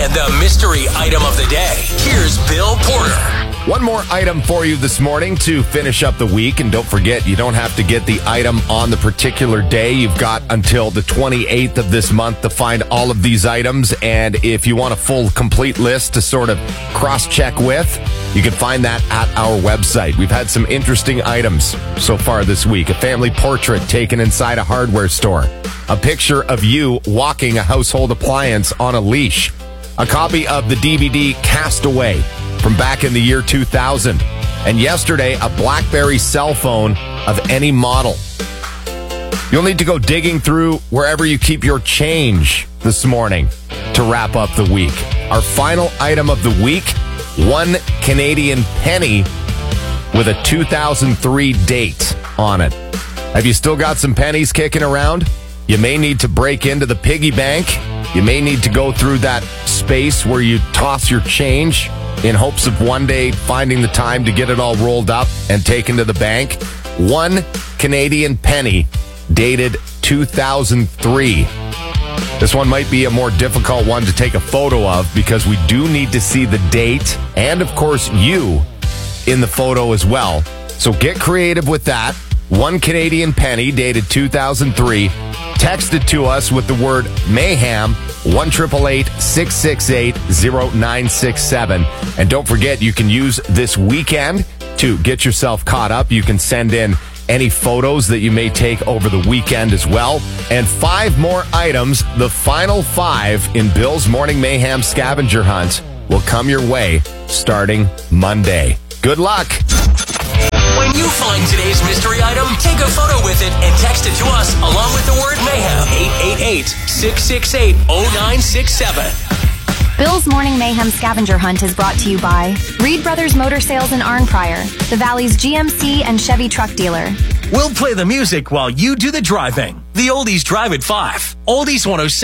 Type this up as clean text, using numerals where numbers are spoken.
And the mystery item of the day. Here's Bill Porter. One more item for you this morning to finish up the week. And don't forget, you don't have to get the item on the particular day. You've got until the 28th of this month to find all of these items. And if you want a full, complete list to sort of cross-check with, you can find that at our website. We've had some interesting items so far this week. A family portrait taken inside a hardware store. A picture of you walking a household appliance on a leash. A copy of the DVD Castaway from back in the year 2000. And yesterday, a BlackBerry cell phone of any model. You'll need to go digging through wherever you keep your change this morning to wrap up the week. Our final item of the week, one Canadian penny with a 2003 date on it. Have you still got some pennies kicking around? You may need to break into the piggy bank. You may need to go through that space where you toss your change in hopes of one day finding the time to get it all rolled up and taken to the bank. One Canadian penny dated 2003. This one might be a more difficult one to take a photo of because we do need to see the date and, of course, you in the photo as well. So get creative with that. One Canadian penny dated 2003. Text it to us with the word Mayhem, 1-888-668-0967. And don't forget, you can use this weekend to get yourself caught up. You can send in any photos that you may take over the weekend as well. And 5 more items, the final 5 in Bill's Morning Mayhem scavenger hunt, will come your way starting Monday. Good luck. When you find today's mystery item, take a photo with it and text it to us along with the word Mayhem. 888-668-0967. Bill's Morning Mayhem Scavenger Hunt is brought to you by Reed Brothers Motor Sales in Arnprior, the Valley's GMC and Chevy truck dealer. We'll play the music while you do the driving. The Oldies Drive at 5. Oldies 106.